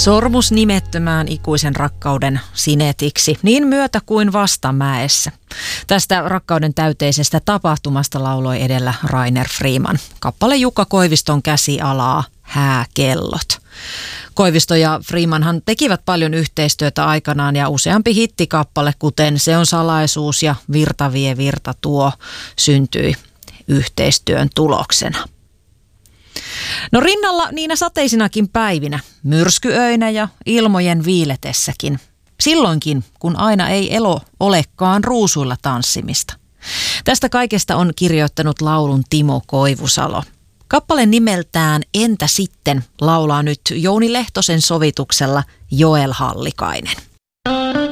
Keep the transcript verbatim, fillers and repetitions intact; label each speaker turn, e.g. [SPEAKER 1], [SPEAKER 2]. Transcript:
[SPEAKER 1] Sormus nimettömään ikuisen rakkauden sinetiksi, niin myötä kuin vastamäessä. Tästä rakkauden täyteisestä tapahtumasta lauloi edellä Rainer Freeman. Kappale Jukka Koiviston käsialaa Hääkellot. Koivisto ja Freemanhan tekivät paljon yhteistyötä aikanaan ja useampi hittikappale, kuten Se on salaisuus ja Virta vie virta tuo, syntyi yhteistyön tuloksena. No rinnalla niinä sateisinakin päivinä, myrskyöinä ja ilmojen viiletessäkin. Silloinkin, kun aina ei elo olekaan ruusuilla tanssimista. Tästä kaikesta on kirjoittanut laulun Timo Koivusalo. Kappale nimeltään Entä sitten laulaa nyt Jouni Lehtosen sovituksella Joel Hallikainen.